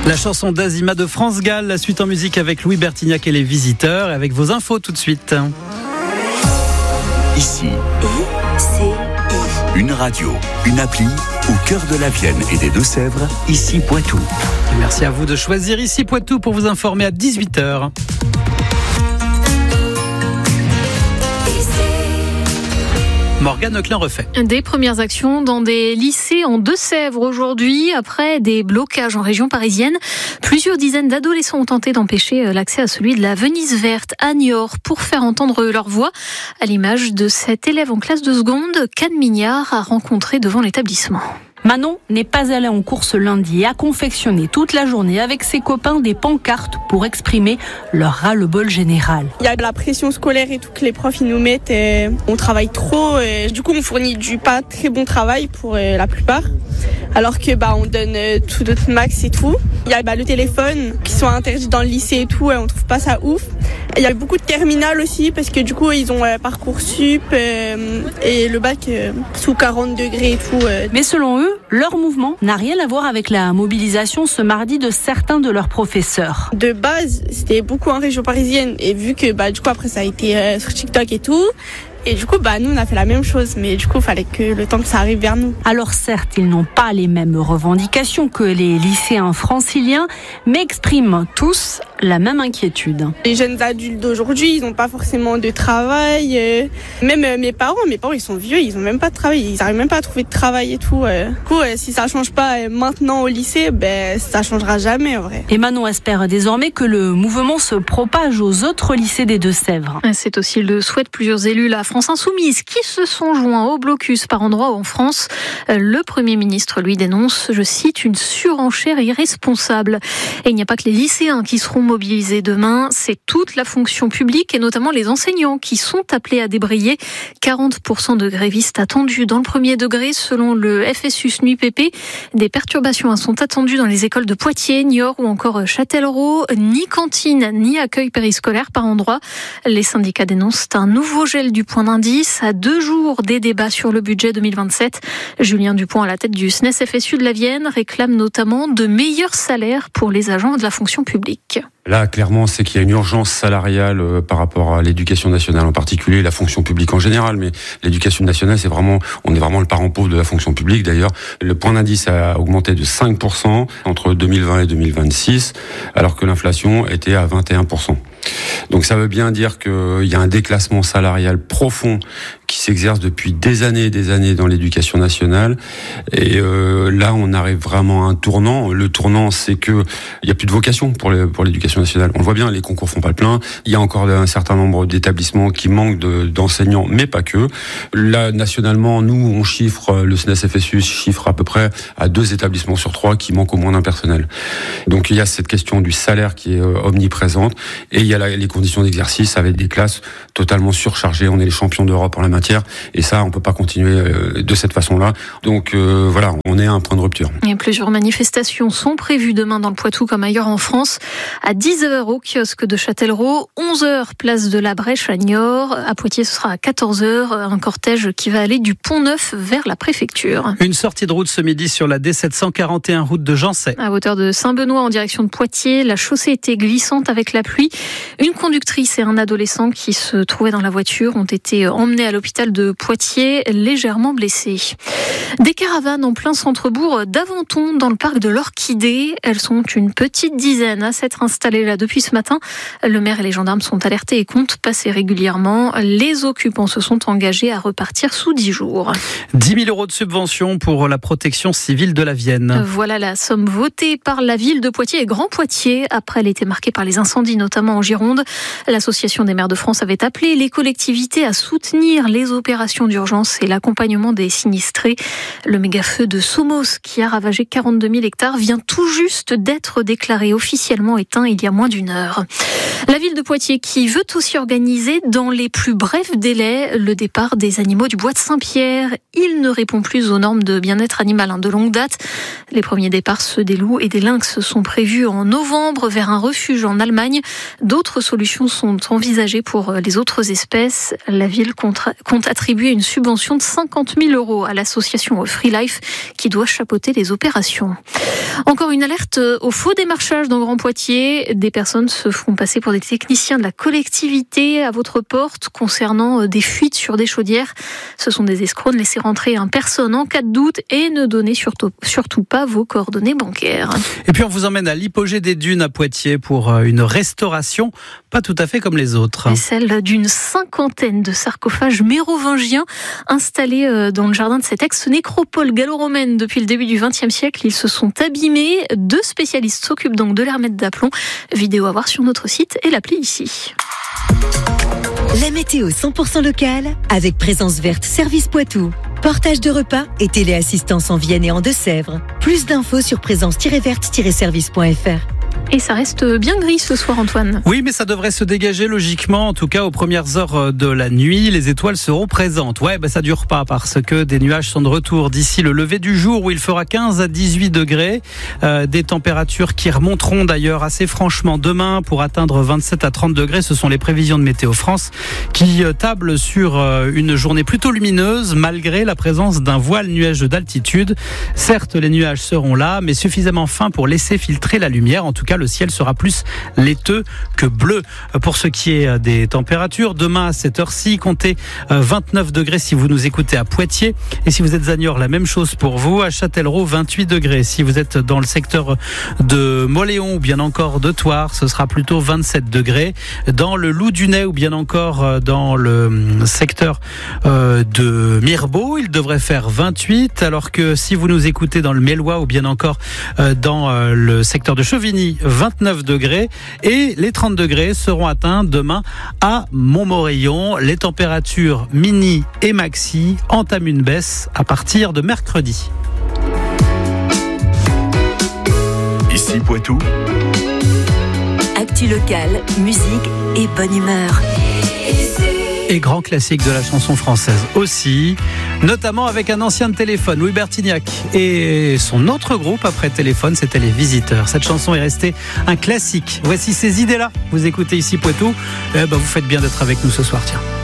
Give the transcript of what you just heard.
La chanson d'Azima de France Gall, la suite en musique avec Louis Bertignac et les Visiteurs, et avec vos infos tout de suite. Ici, une radio, une appli, au cœur de la Vienne et des Deux-Sèvres, ici Poitou. Et merci à vous de choisir ici Poitou pour vous informer à 18h. Morgane Klein refait. Des premières actions dans des lycées en Deux-Sèvres aujourd'hui, après des blocages en région parisienne. Plusieurs dizaines d'adolescents ont tenté d'empêcher l'accès à celui de la Venise verte à Niort pour faire entendre leur voix, à l'image de cet élève en classe de seconde qu'Anne Mignard a rencontré devant l'établissement. Manon n'est pas allée en cours ce lundi et a confectionné toute la journée avec ses copains des pancartes pour exprimer leur ras-le-bol général. Il y a de la pression scolaire et tout que les profs ils nous mettent. On travaille trop. Du coup, on fournit du pas très bon travail pour la plupart. Alors que on donne tout notre max et tout. Il y a le téléphone qui sont interdits dans le lycée et tout. On trouve pas ça ouf. Il y a beaucoup de terminales aussi parce que du coup ils ont Parcoursup et le bac sous 40 degrés et tout. Mais selon eux, leur mouvement n'a rien à voir avec la mobilisation ce mardi de certains de leurs professeurs. De base, c'était beaucoup en région parisienne et vu que du coup après ça a été sur TikTok et tout. Et du coup, nous, on a fait la même chose. Mais du coup, il fallait que le temps que ça arrive vers nous. Alors certes, ils n'ont pas les mêmes revendications que les lycéens franciliens, mais expriment tous la même inquiétude. Les jeunes adultes d'aujourd'hui, ils n'ont pas forcément de travail. Même mes parents, ils sont vieux, ils n'ont même pas de travail. Ils n'arrivent même pas à trouver de travail et tout. Du coup, si ça ne change pas maintenant au lycée, ça ne changera jamais en vrai. Et Manon espère désormais que le mouvement se propage aux autres lycées des Deux-Sèvres. C'est aussi le souhait de plusieurs élus, la France Insoumise, qui se sont joints au blocus par endroits en France. Le Premier ministre, lui, dénonce, je cite, une surenchère irresponsable. Et il n'y a pas que les lycéens qui seront mobilisés demain, c'est toute la fonction publique et notamment les enseignants qui sont appelés à débrayer. 40% de grévistes attendus dans le premier degré selon le FSU-SNUIPP. Des perturbations sont attendues dans les écoles de Poitiers, Niort ou encore Châtellerault. Ni cantine, ni accueil périscolaire par endroit. Les syndicats dénoncent un nouveau gel du point d'indice à 2 jours des débats sur le budget 2027. Julien Dupont, à la tête du SNES FSU de la Vienne, réclame notamment de meilleurs salaires pour les agents de la fonction publique. Là, clairement, c'est qu'il y a une urgence salariale par rapport à l'éducation nationale en particulier, la fonction publique en général, mais l'éducation nationale, on est vraiment le parent pauvre de la fonction publique. D'ailleurs, le point d'indice a augmenté de 5% entre 2020 et 2026, alors que l'inflation était à 21%. Donc ça veut bien dire qu'il y a un déclassement salarial profond qui s'exerce depuis des années dans l'éducation nationale. Et là, on arrive vraiment à un tournant. Le tournant, c'est que il y a plus de vocation pour l'éducation nationale. On le voit bien, les concours font pas le plein. Il y a encore un certain nombre d'établissements qui manquent d'enseignants, mais pas que. Là, nationalement, nous, on chiffre, le SNES FSU chiffre à peu près à 2 établissements sur 3 qui manquent au moins d'un personnel. Donc il y a cette question du salaire qui est omniprésente. Et il y a les conditions d'exercice avec des classes totalement surchargées. On est les champions d'Europe en la matière et ça, on peut pas continuer de cette façon-là. Donc voilà, on est à un point de rupture. Et plusieurs manifestations sont prévues demain dans le Poitou comme ailleurs en France. À 10h au kiosque de Châtellerault, 11h place de la Brèche à Niort. À Poitiers, ce sera à 14h, un cortège qui va aller du Pont-Neuf vers la préfecture. Une sortie de route ce midi sur la D741 route de Jancet. À hauteur de Saint-Benoît en direction de Poitiers, la chaussée était glissante avec la pluie. Une conductrice et un adolescent qui se trouvaient dans la voiture ont été emmenés à l'hôpital de Poitiers, légèrement blessés. Des caravanes en plein centre-bourg d'Aventon, dans le parc de l'Orchidée. Elles sont une petite dizaine à s'être installées là depuis ce matin. Le maire et les gendarmes sont alertés et comptent passer régulièrement. Les occupants se sont engagés à repartir sous 10 jours. 10 000 € de subvention pour la protection civile de la Vienne. Voilà la somme votée par la ville de Poitiers et Grand Poitiers après l'été marqué par les incendies, notamment en Gironde. L'Association des maires de France avait appelé les collectivités à soutenir les opérations d'urgence et l'accompagnement des sinistrés. Le méga-feu de Somos, qui a ravagé 42 000 hectares, vient tout juste d'être déclaré officiellement éteint il y a moins d'1 heure. La ville de Poitiers qui veut aussi organiser dans les plus brefs délais le départ des animaux du bois de Saint-Pierre. Il ne répond plus aux normes de bien-être animal de longue date. Les premiers départs, ceux des loups et des lynx, sont prévus en novembre vers un refuge en Allemagne. D'autres solutions sont envisagées pour les autres espèces. La ville compte attribuer une subvention de 50 000 € à l'association Free Life qui doit chapeauter les opérations. Encore une alerte au faux démarchage dans Grand Poitiers. Des personnes se font passer pour des techniciens de la collectivité à votre porte concernant des fuites sur des chaudières. Ce sont des escrocs. Ne laissez rentrer personne en cas de doute et ne donnez surtout pas vos coordonnées bancaires. Et puis on vous emmène à l'hypogée des Dunes à Poitiers pour une restauration pas tout à fait comme les autres. Et celle d'une 50aine de sarcophages mérovingiens installés dans le jardin de cette ex-nécropole gallo-romaine depuis le début du XXe siècle. Ils se sont abîmés. 2 spécialistes s'occupent donc de les remettre d'aplomb. Vidéo à voir sur notre site et l'appli ici. La météo 100% locale avec Présence Verte Service Poitou. Portage de repas et téléassistance en Vienne et en Deux-Sèvres. Plus d'infos sur présence-verte-service.fr. Et ça reste bien gris ce soir, Antoine. Oui, mais ça devrait se dégager logiquement, en tout cas aux premières heures de la nuit. Les étoiles seront présentes. Ouais, ça dure pas parce que des nuages sont de retour d'ici le lever du jour où il fera 15 à 18 degrés. Des températures qui remonteront d'ailleurs assez franchement demain pour atteindre 27 à 30 degrés. Ce sont les prévisions de Météo France qui tablent sur une journée plutôt lumineuse malgré la présence d'un voile nuageux d'altitude. Certes, les nuages seront là, mais suffisamment fins pour laisser filtrer la lumière. En tout cas, le ciel sera plus laiteux que bleu. Pour ce qui est des températures, demain à cette heure-ci, comptez 29 degrés si vous nous écoutez à Poitiers. Et si vous êtes à Niort, la même chose pour vous. À Châtellerault, 28 degrés. Si vous êtes dans le secteur de Mauléon ou bien encore de Thouars, ce sera plutôt 27 degrés. Dans le Loudunais ou bien encore dans le secteur de Mirebeau, il devrait faire 28. Alors que si vous nous écoutez dans le Mélois ou bien encore dans le secteur de Chevigny, 29 degrés et les 30 degrés seront atteints demain à Montmorillon. Les températures mini et maxi entament une baisse à partir de mercredi. Ici Poitou. Actu locale, musique et bonne humeur. Et grand classique de la chanson française aussi, notamment avec un ancien de Téléphone, Louis Bertignac, et son autre groupe après Téléphone, c'était Les Visiteurs. Cette chanson est restée un classique. Voici ces idées-là. Vous écoutez ici Poitou, vous faites bien d'être avec nous ce soir, tiens.